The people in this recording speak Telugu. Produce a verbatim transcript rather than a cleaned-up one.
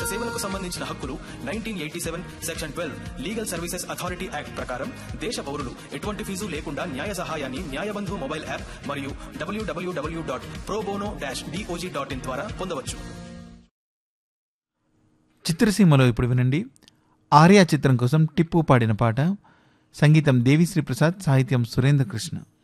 సేవలకు సంబంధించిన హక్కులు nineteen eighty seven section twelve legal services authority act ప్రకారం దేశ పౌరులు ఎటువంటి ఫీజు లేకుండా న్యాయ సహాయాన్ని న్యాయబంధు మొబైల్ యాప్ మరియు డబ్ల్యూడబ్ల్యూడబ్ల్యూ dot pro bono dash DOJ dot in ద్వారా పొందవచ్చు. చిత్రసీమలో ఇప్పుడు వినండి. ఆర్యా చిత్రం కోసం టిప్పు పాడిన పాట. సంగీతం దేవిశ్రీ ప్రసాద్, సాహిత్యం సురేంద్ర కృష్ణ.